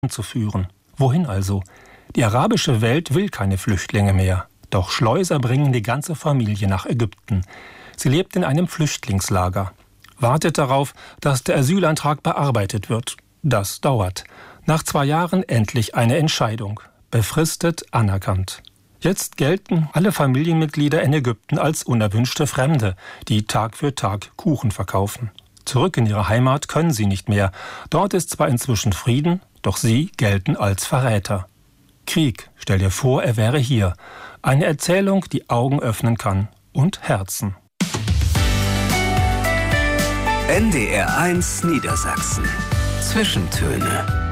zu führen. Wohin also? Die arabische Welt will keine Flüchtlinge mehr. Doch Schleuser bringen die ganze Familie nach Ägypten. Sie lebt in einem Flüchtlingslager. Wartet darauf, dass der Asylantrag bearbeitet wird. Das dauert. Nach 2 Jahren endlich eine Entscheidung. Befristet anerkannt. Jetzt gelten alle Familienmitglieder in Ägypten als unerwünschte Fremde, die Tag für Tag Kuchen verkaufen. Zurück in ihre Heimat können sie nicht mehr. Dort ist zwar inzwischen Frieden, doch sie gelten als Verräter. Krieg, stell dir vor, er wäre hier. Eine Erzählung, die Augen öffnen kann und Herzen. NDR 1 Niedersachsen. Zwischentöne.